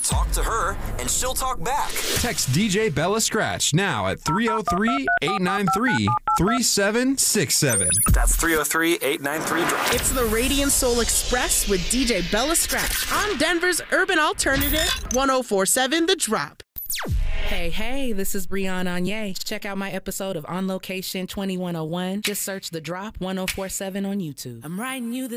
Talk to her, and she'll talk back. Text DJ Bella Scratch now at 303-893-3767. That's 303-893-DROP. It's the Radiant Soul Express with DJ Bella Scratch on Denver's Urban Alternative, 104.7 The Drop. Hey, this is Brianna Anye. Check out my episode of On Location 2101. Just search The Drop 104.7 on YouTube. I'm writing you this